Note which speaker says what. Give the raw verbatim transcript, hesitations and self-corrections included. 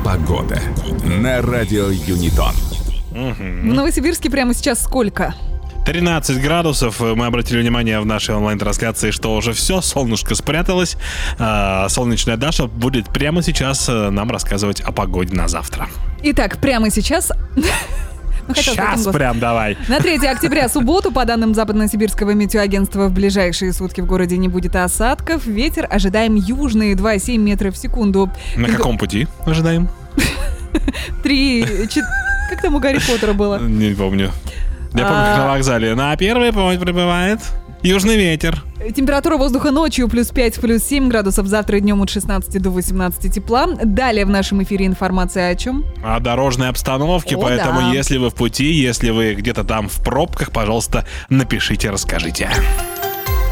Speaker 1: Погода на радио Юнитон.
Speaker 2: В Новосибирске прямо сейчас сколько?
Speaker 3: тринадцать градусов. Мы обратили внимание в нашей онлайн-трансляции, что уже все, солнышко спряталось. А солнечная Даша будет прямо сейчас нам рассказывать о погоде на завтра.
Speaker 2: Итак, прямо сейчас...
Speaker 3: Ну, сейчас прям давай.
Speaker 2: На третье октября, субботу, по данным Западно-Сибирского метеоагентства, в ближайшие сутки в городе не будет осадков. Ветер ожидаем южный, два целых семь десятых метра в секунду.
Speaker 3: На каком пути ожидаем?
Speaker 2: Три, четыре... Как там у Гарри Поттера было?
Speaker 3: Не помню. Я помню, как на вокзале. На первый путь прибывает южный ветер.
Speaker 2: Температура воздуха ночью плюс пять, плюс семь градусов. Завтра днем от шестнадцати до восемнадцати тепла. Далее в нашем эфире информация о чем?
Speaker 3: О дорожной обстановке.
Speaker 2: О,
Speaker 3: поэтому
Speaker 2: да.
Speaker 3: если вы в пути, если вы где-то там в пробках, пожалуйста, напишите, расскажите.